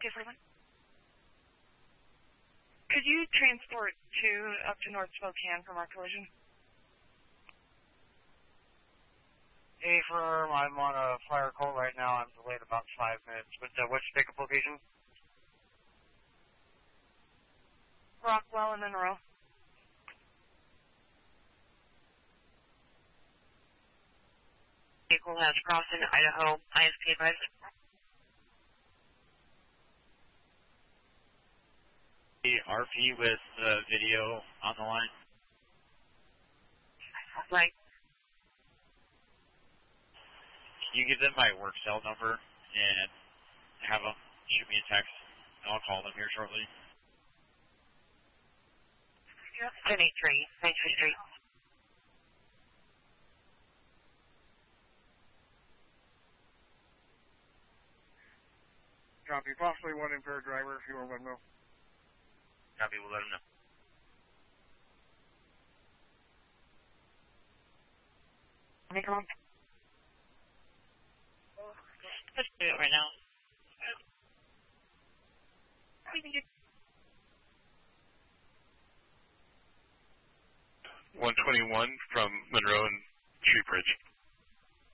241. Could you transport 2 up to North Spokane from our collision? Hey, firm, I'm on a fire call right now. I'm delayed about 5 minutes. But what's your pickup location? Rockwell and Monroe. Vehicle has crossed into Idaho. ISP advised. The RP with video on the line. Right. Can you give them my work cell number and have them shoot me a text? I'll call them here shortly. 1083, Sanctuary Street. Copy. Possibly one impaired driver if you want to know. Copy, we'll let them know. Hey, come on. Let's do it right now. We can do 121 from Monroe and Tree Bridge.